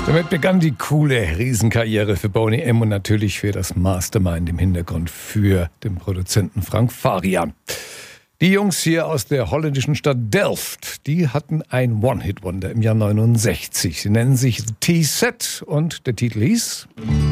Damit begann die coole Riesenkarriere für Boney M. und natürlich für das Mastermind im Hintergrund für den Produzenten Frank Farian. Die Jungs hier aus der holländischen Stadt Delft, die hatten ein One-Hit-Wonder im Jahr 69. Sie nennen sich The T-Set und der Titel hieß